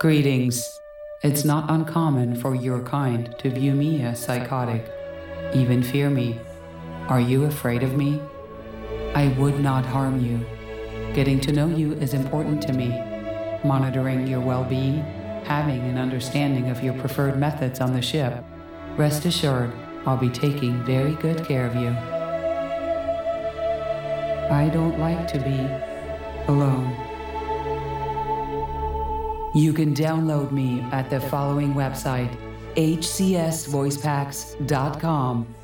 Greetings. It's not uncommon for your kind to view me as psychotic, even fear me. Are you afraid of me? I would not harm you. Getting to know you is important to me. Monitoring your well-being, having an understanding of your preferred methods on the ship. Rest assured, I'll be taking very good care of you. I don't like to be alone. You can download me at the following website, hcsvoicepacks.com.